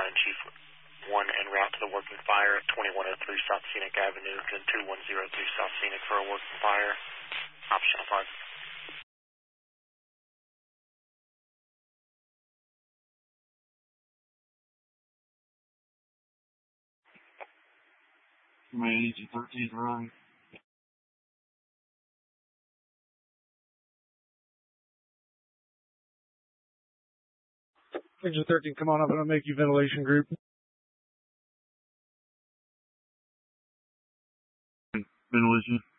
Chief 1 en route to the working fire at 2103 South Scenic Avenue to 2103 South Scenic for a working fire. Option 5. My agent 13 running. Agent 13, come on up and I'll make you ventilation group. Ventilation.